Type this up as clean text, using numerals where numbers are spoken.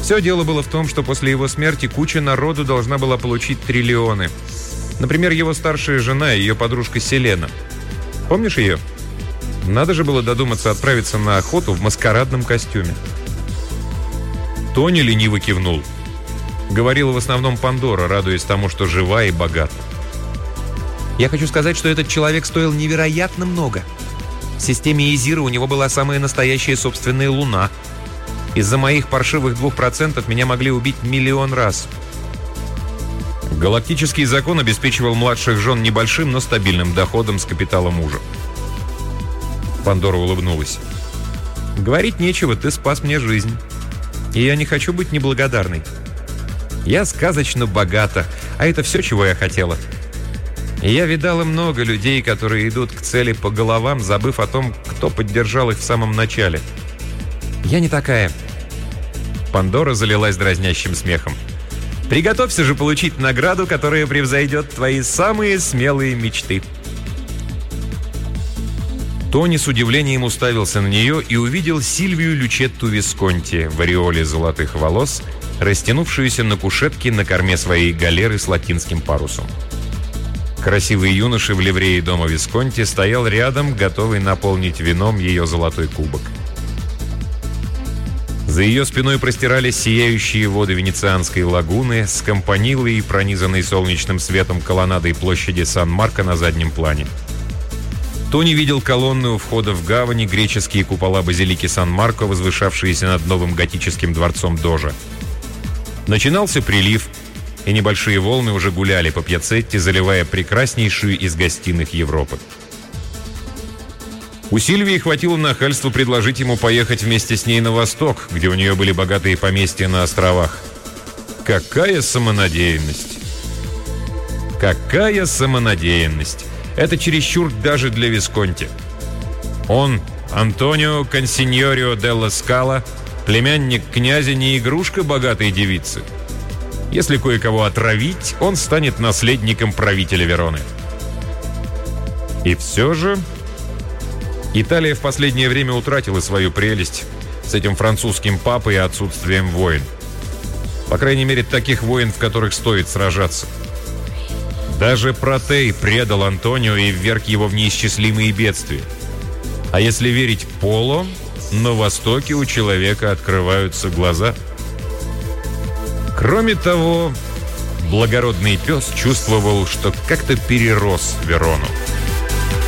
Все дело было в том, что после его смерти куча народу должна была получить триллионы. Например, его старшая жена и ее подружка Селена. Помнишь ее? Надо же было додуматься отправиться на охоту в маскарадном костюме. Тони лениво кивнул. Говорила в основном Пандора, радуясь тому, что жива и богата. «Я хочу сказать, что этот человек стоил невероятно много. В системе Изира у него была самая настоящая собственная луна. Из-за моих паршивых 2% меня могли убить миллион раз». Галактический закон обеспечивал младших жен небольшим, но стабильным доходом с капитала мужа. Пандора улыбнулась. «Говорить нечего, ты спас мне жизнь. И я не хочу быть неблагодарной. Я сказочно богата, а это все, чего я хотела. И я видала много людей, которые идут к цели по головам, забыв о том, кто поддержал их в самом начале. Я не такая». Пандора залилась дразнящим смехом. «Приготовься же получить награду, которая превзойдет твои самые смелые мечты». Тони с удивлением уставился на нее и увидел Сильвию Лючетту Висконти в ореоле золотых волос, растянувшуюся на кушетке на корме своей галеры с латинским парусом. Красивый юноша в ливрее дома Висконти стоял рядом, готовый наполнить вином ее золотой кубок. За ее спиной простирались сияющие воды Венецианской лагуны с кампанилой и пронизанной солнечным светом колоннадой площади Сан-Марко на заднем плане. Тони видел колонны у входа в гавани, греческие купола базилики Сан-Марко, возвышавшиеся над новым готическим дворцом Дожа. Начинался прилив, и небольшие волны уже гуляли по пьяцетте, заливая прекраснейшую из гостиных Европы. У Сильвии хватило нахальства предложить ему поехать вместе с ней на восток, где у нее были богатые поместья на островах. Какая самонадеянность! Какая самонадеянность! Это чересчур даже для Висконти. Он, Антонио Консиньорио делла Скала, племянник князя, не игрушка богатой девицы. Если кое-кого отравить, он станет наследником правителя Вероны. И все же Италия в последнее время утратила свою прелесть с этим французским папой и отсутствием войн. По крайней мере, таких войн, в которых стоит сражаться. Даже Протей предал Антонио и вверг его в неисчислимые бедствия. А если верить Поло, на Востоке у человека открываются глаза. Кроме того, благородный пес чувствовал, что как-то перерос Верону.